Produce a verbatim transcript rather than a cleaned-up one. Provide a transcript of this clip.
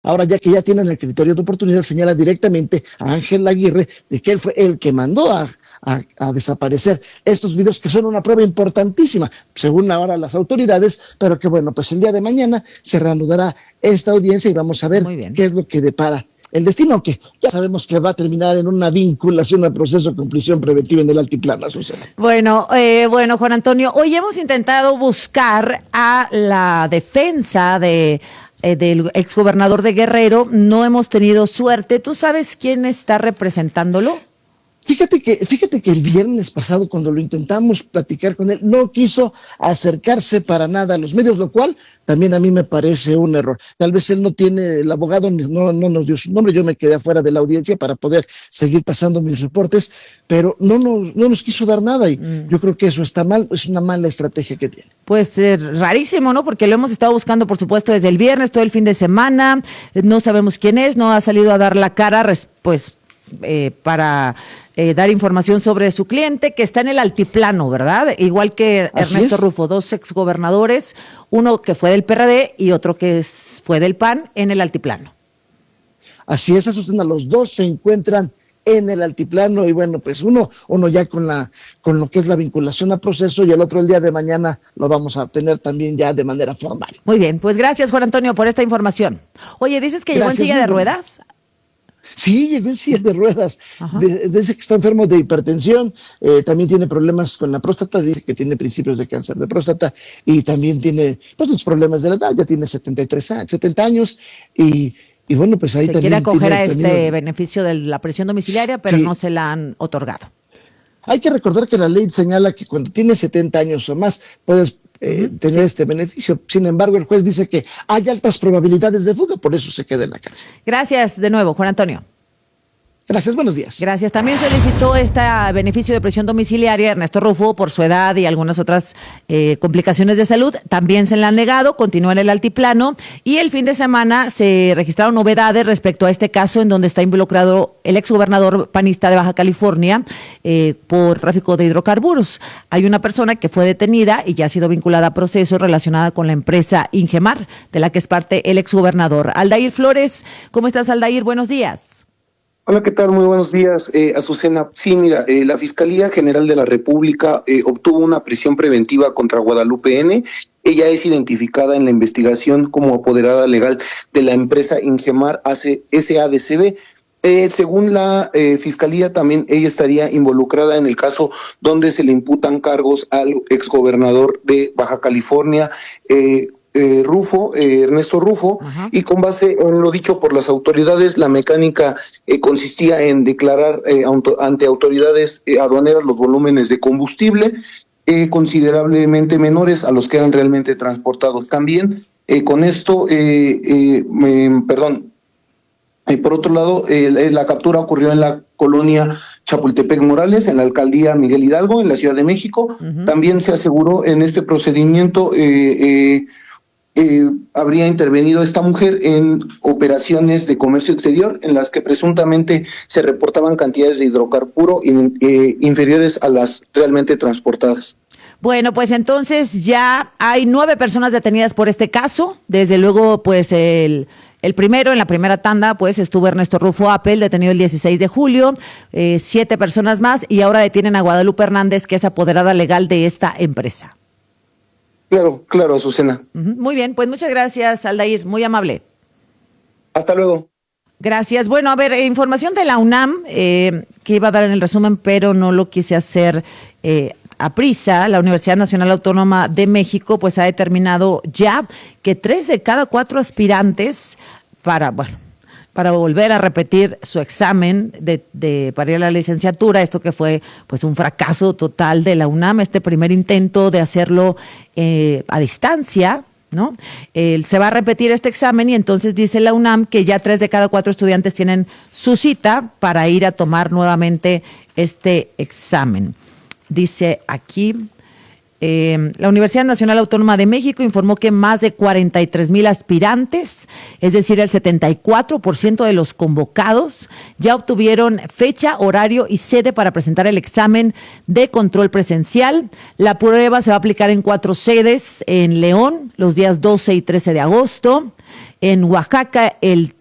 Ahora, ya que ya tienen el criterio de oportunidad, señala directamente a Ángel Aguirre de que él fue el que mandó a, a, a desaparecer estos videos, que son una prueba importantísima, según ahora las autoridades, pero que bueno, pues el día de mañana se reanudará esta audiencia y vamos a ver qué es lo que depara el destino, que ya sabemos que va a terminar en una vinculación al proceso con prisión preventiva en el altiplano, Susana. Bueno, eh, bueno, Juan Antonio, hoy hemos intentado buscar a la defensa de Eh, del exgobernador de Guerrero, no hemos tenido suerte. ¿Tú sabes quién está representándolo? Fíjate que, fíjate que el viernes pasado, cuando lo intentamos platicar con él, no quiso acercarse para nada a los medios, lo cual también a mí me parece un error. Tal vez él no tiene, el abogado no, no nos dio su nombre, yo me quedé afuera de la audiencia para poder seguir pasando mis reportes, pero no nos, no nos quiso dar nada y mm. yo creo que eso está mal, es una mala estrategia que tiene. Pues eh, rarísimo, ¿no? Porque lo hemos estado buscando, por supuesto, desde el viernes, todo el fin de semana, no sabemos quién es, no ha salido a dar la cara, pues, eh, para eh, dar información sobre su cliente, que está en el altiplano, ¿verdad? Igual que Así Ernesto es. Rufo, dos exgobernadores, uno que fue del P R D y otro que es, fue del P A N en el altiplano. Así es, Azucena, los dos se encuentran en el altiplano y bueno, pues uno uno ya con la con lo que es la vinculación a proceso y el otro el día de mañana lo vamos a tener también ya de manera formal. Muy bien, pues gracias, Juan Antonio, por esta información. Oye, ¿dices que Gracias, llegó en silla de bueno. ruedas? Sí, llegó en silla de ruedas, de, dice que está enfermo de hipertensión, eh, también tiene problemas con la próstata, dice que tiene principios de cáncer de próstata y también tiene pues, los problemas de la edad, ya tiene setenta y tres años, setenta años y, y bueno, pues ahí se también quiere acoger tiene, a este también, beneficio de la prisión domiciliaria, pero sí. no se la han otorgado. Hay que recordar que la ley señala que cuando tienes setenta años o más puedes eh, uh-huh, tener sí. este beneficio. Sin embargo, el juez dice que hay altas probabilidades de fuga, por eso se queda en la cárcel. Gracias de nuevo, Juan Antonio. Gracias, buenos días. Gracias. También solicitó este beneficio de prisión domiciliaria Ernesto Rufo por su edad y algunas otras eh, complicaciones de salud. También se le han negado, continúa en el altiplano y el fin de semana se registraron novedades respecto a este caso en donde está involucrado el exgobernador panista de Baja California eh, por tráfico de hidrocarburos. Hay una persona que fue detenida y ya ha sido vinculada a proceso relacionada con la empresa Ingemar, de la que es parte el exgobernador. Aldair Flores, ¿cómo estás, Aldair? Buenos días. Hola, ¿qué tal? Muy buenos días, eh, Azucena. Sí, mira, eh, la Fiscalía General de la República eh, obtuvo una prisión preventiva contra Guadalupe N. Ella es identificada en la investigación como apoderada legal de la empresa Ingemar S A D C B. Eh, según la eh, Fiscalía, también ella estaría involucrada en el caso donde se le imputan cargos al exgobernador de Baja California, eh, Eh, Rufo, eh, Ernesto Rufo, uh-huh. y con base en lo dicho por las autoridades, la mecánica eh, consistía en declarar eh, auto, ante autoridades eh, aduaneras los volúmenes de combustible eh, considerablemente menores a los que eran realmente transportados. También eh, con esto, eh, eh, eh, perdón, eh, por otro lado, eh, la captura ocurrió en la colonia Chapultepec Morales, en la alcaldía Miguel Hidalgo, en la Ciudad de México. Uh-huh. También se aseguró en este procedimiento eh, eh, Eh, habría intervenido esta mujer en operaciones de comercio exterior en las que presuntamente se reportaban cantidades de hidrocarburo in, eh, inferiores a las realmente transportadas. Bueno, pues entonces ya hay nueve personas detenidas por este caso. Desde luego, pues el... El primero, en la primera tanda, pues estuvo Ernesto Rufo Apel, detenido el dieciséis de julio, eh, siete personas más, y ahora detienen a Guadalupe Hernández, que es apoderada legal de esta empresa. Claro, claro, Azucena. Uh-huh. Muy bien, pues muchas gracias, Aldair, muy amable. Hasta luego. Gracias. Bueno, a ver, eh, información de la UNAM, eh, que iba a dar en el resumen, pero no lo quise hacer eh, a prisa. La Universidad Nacional Autónoma de México, pues ha determinado ya que tres de cada cuatro aspirantes para, bueno, para volver a repetir su examen de, de para ir a la licenciatura, esto que fue pues un fracaso total de la UNAM, este primer intento de hacerlo eh, a distancia, ¿no? Eh, se va a repetir este examen y entonces dice la UNAM que ya tres de cada cuatro estudiantes tienen su cita para ir a tomar nuevamente este examen. Dice aquí... Eh, la Universidad Nacional Autónoma de México informó que más de cuarenta y tres mil aspirantes, es decir, el setenta y cuatro por ciento de los convocados, ya obtuvieron fecha, horario y sede para presentar el examen de control presencial. La prueba se va a aplicar en cuatro sedes, en León, los días doce y trece de agosto, en Oaxaca el